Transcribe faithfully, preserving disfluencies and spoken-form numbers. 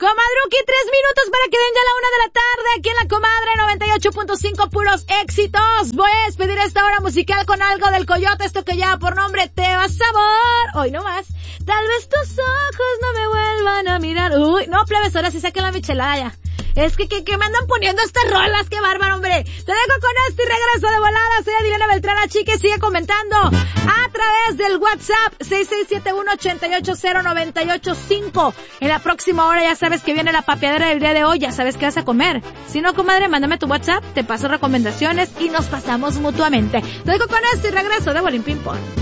Comadruki, tres minutos para que den ya la una de la tarde aquí en La Comadre noventa y ocho punto cinco, puros éxitos. Voy a despedir esta hora musical con algo del Coyote, esto que lleva por nombre Te vas sabor. Hoy no más. Tal vez tus ojos no me vuelvan a mirar. Uy, no, plebes, ahora sí saquen la michelada ya. Es que, que, que me andan poniendo estas rolas, qué bárbaro, hombre. Te dejo con esto y regreso de volada. Soy Adriana Beltrán, chique, sigue comentando a través del WhatsApp seis seis siete uno, ocho ocho cero, nueve ocho cinco. En la próxima hora ya sabes que viene la papeadera del día de hoy, ya sabes qué vas a comer. Si no, comadre, mándame tu WhatsApp, te paso recomendaciones y nos pasamos mutuamente. Te dejo con esto y regreso de Bolín Ping Pong.